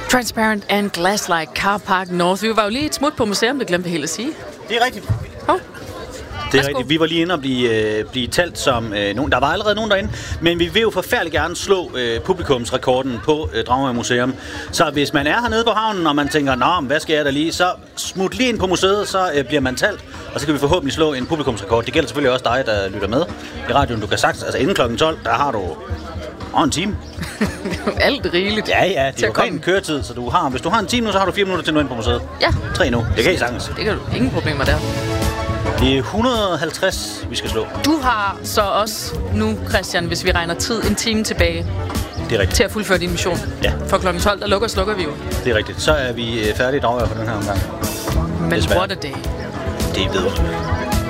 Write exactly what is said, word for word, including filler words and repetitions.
Transparent and Glass-like Car Park North. Vi var jo lige et smut på museum, det glemte jeg helt at sige. Det er rigtigt. Hov. Det er rigtigt. Vi var lige inde og blive, øh, blive talt som øh, nogen. Der var allerede nogen derinde, men vi vil jo forfærdeligt gerne slå øh, publikumsrekorden på øh, Dragør Museum. Så hvis man er hernede på havnen, og man tænker, nå, hvad skal jeg da lige, så smut lige ind på museet, så øh, bliver man talt, og så kan vi forhåbentlig slå en publikumsrekord. Det gælder selvfølgelig også dig, der lytter med i radioen. Du kan sagt, altså inden klokken tolv, der har du og en time. Alt rigeligt. Ja, ja, det er jo ren køretid, så du har, hvis du har en time nu, så har du fire minutter til at nå ind på museet. Ja. Tre nu. Det kan I sagtens. Det kan du. Ingen problemer der. Det er et hundrede og halvtreds, vi skal slå. Du har så også nu, Christian, hvis vi regner tid, en time tilbage. Det er rigtigt. Til at fuldføre din mission. Ja. For klokken tolv, der lukker slukker vi jo. Det er rigtigt. Så er vi færdige i Dragør for den her omgang. Men what a day. Det ved du.